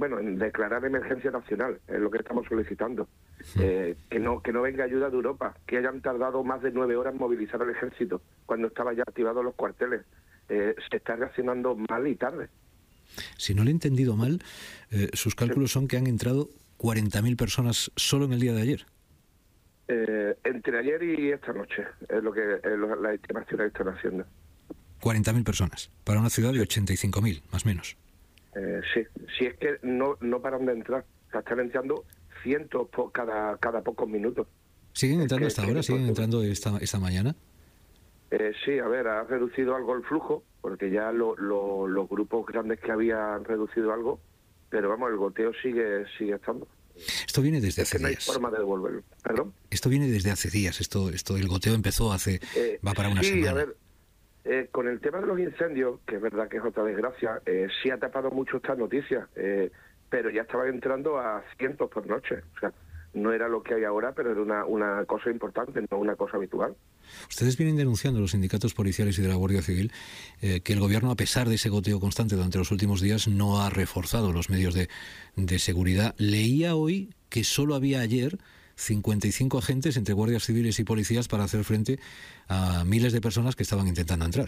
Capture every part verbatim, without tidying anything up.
bueno, en declarar emergencia nacional, es lo que estamos solicitando. Eh, que no que no venga ayuda de Europa, que hayan tardado más de nueve horas en movilizar al ejército cuando estaban ya activados los cuarteles. Eh, se está reaccionando mal y tarde. Si no le he entendido mal, eh, sus cálculos Sí. son que han entrado cuarenta mil personas solo en el día de ayer. Eh, entre ayer y esta noche es lo que es lo, la estimación que están haciendo. cuarenta mil personas, para una ciudad de ochenta y cinco mil, más o menos. Eh, sí, si es que no no paran de entrar, o sea, están entrando cientos por cada cada pocos minutos. ¿Siguen Es entrando que- hasta que ahora? no ¿Siguen puede- entrando esta, esta mañana? Eh, sí, a ver, ha reducido algo el flujo, porque ya lo, lo, los grupos grandes que había han reducido algo, pero vamos, el goteo sigue sigue estando. Esto viene desde Es hace que no hay días. forma de devolverlo. ¿Perdón? Esto viene desde hace días. Esto, esto, el goteo empezó hace, Eh, va para una sí, semana. a ver, eh, con el tema de los incendios, que es verdad que es otra desgracia, eh, sí ha tapado mucho estas noticias, eh, pero ya estaban entrando a cientos por noche. O sea, no era lo que hay ahora, pero era una, una cosa importante, no una cosa habitual. Ustedes vienen denunciando, los sindicatos policiales y de la Guardia Civil, eh, que el gobierno, a pesar de ese goteo constante durante los últimos días, no ha reforzado los medios de, de seguridad. Leía hoy que solo había ayer cincuenta y cinco agentes entre guardias civiles y policías para hacer frente a miles de personas que estaban intentando entrar.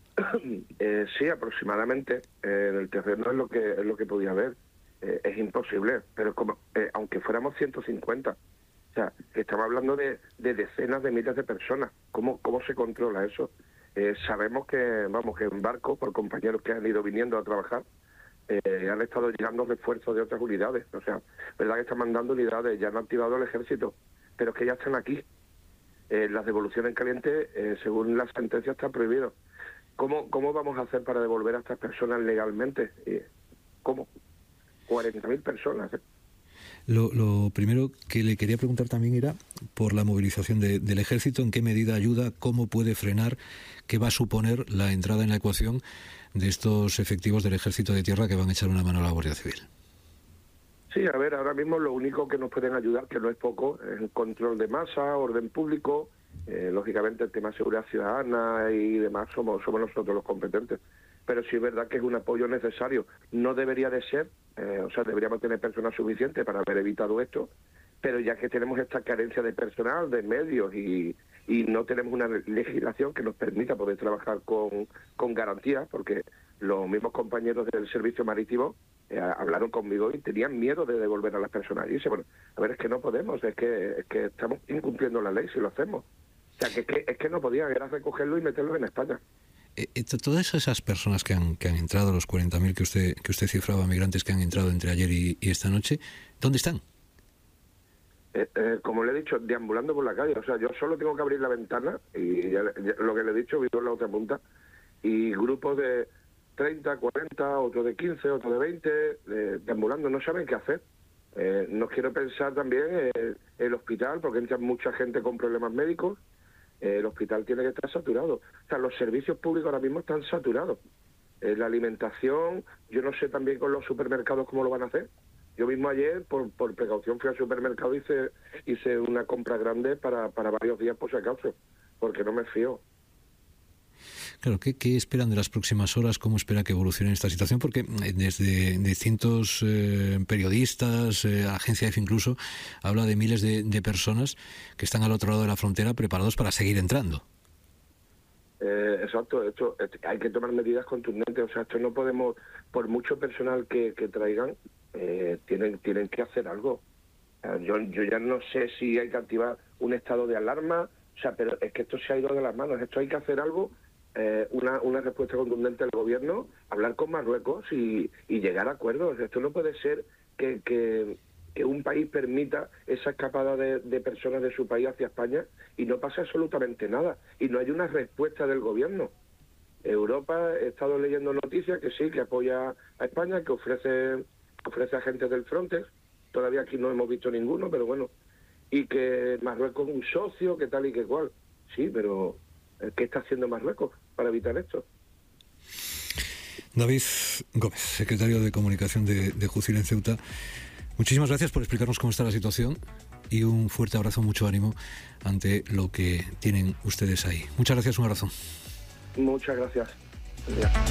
Eh, sí, aproximadamente. Eh, en el terreno es lo que es lo que podía haber. Eh, es imposible, pero como eh, aunque fuéramos ciento cincuenta, o sea, que estamos hablando de, de decenas de miles de personas. ¿Cómo cómo se controla eso? Eh, sabemos que, vamos, que en barco, por compañeros que han ido viniendo a trabajar, eh, han estado llegando refuerzos de otras unidades. O sea, verdad que están mandando unidades, ya han activado el ejército, pero es que ya están aquí. Eh, las devoluciones en caliente, eh, según la sentencia, está prohibido. ¿Cómo, ¿Cómo vamos a hacer para devolver a estas personas legalmente? Eh, ¿Cómo? cuarenta mil personas. ¿eh? Lo, lo primero que le quería preguntar también era por la movilización de, del ejército, en qué medida ayuda, cómo puede frenar, qué va a suponer la entrada en la ecuación de estos efectivos del ejército de tierra que van a echar una mano a la Guardia Civil. Sí, a ver, ahora mismo lo único que nos pueden ayudar, que no es poco, es el control de masa, orden público. Eh, lógicamente el tema de seguridad ciudadana y demás somos, somos nosotros los competentes. Pero sí es verdad que es un apoyo necesario. No debería de ser, eh, o sea, deberíamos tener personal suficiente para haber evitado esto, pero ya que tenemos esta carencia de personal, de medios y, y no tenemos una legislación que nos permita poder trabajar con, con garantías, porque los mismos compañeros del servicio marítimo eh, hablaron conmigo y tenían miedo de devolver a las personas. Y dice, bueno, a ver, es que no podemos, es que, es que estamos incumpliendo la ley si lo hacemos. O sea, que, es que es que no podían, era recogerlo y meterlo en España. Eh, eh, todas esas personas que han, que han entrado, los cuarenta mil que usted, que usted cifraba, migrantes que han entrado entre ayer y, y esta noche, ¿dónde están? Eh, eh, como le he dicho, deambulando por la calle. O sea, yo solo tengo que abrir la ventana y ya, ya, lo que le he dicho, vivo en la otra punta, y grupos de treinta, cuarenta, otro de quince, otro de veinte, eh, deambulando, no saben qué hacer. Eh, no quiero pensar también eh, el hospital, porque entra mucha gente con problemas médicos. Eh, el hospital tiene que estar saturado. O sea, los servicios públicos ahora mismo están saturados. Eh, la alimentación, yo no sé también con los supermercados cómo lo van a hacer. Yo mismo ayer, por, por precaución, fui al supermercado y hice, hice una compra grande para, para varios días por si acaso, porque no me fío. Claro, ¿qué, ¿qué esperan de las próximas horas? ¿Cómo espera que evolucione esta situación? Porque desde distintos eh, periodistas, eh, Agencia EFE incluso, habla de miles de, de personas que están al otro lado de la frontera preparados para seguir entrando. Eh, exacto, esto, esto, hay que tomar medidas contundentes. O sea, esto no podemos, por mucho personal que, que traigan, eh, tienen, tienen que hacer algo. O sea, yo, yo ya no sé si hay que activar un estado de alarma, o sea, pero es que esto se ha ido de las manos. Esto hay que hacer algo. Eh, una, una respuesta contundente del gobierno, hablar con Marruecos y, y llegar a acuerdos. Esto no puede ser que, que, que un país permita esa escapada de, de personas de su país hacia España y no pasa absolutamente nada. Y no hay una respuesta del gobierno. Europa, he estado leyendo noticias que sí, que apoya a España, que ofrece, ofrece agentes del Frontex. Todavía aquí no hemos visto ninguno, pero bueno. Y que Marruecos es un socio, que tal y que cual. Sí, pero ¿qué está haciendo Marruecos para evitar esto? David Gómez, secretario de Comunicación de, de Juscil en Ceuta, muchísimas gracias por explicarnos cómo está la situación y un fuerte abrazo, mucho ánimo ante lo que tienen ustedes ahí. Muchas gracias, un abrazo. Muchas gracias. Ya.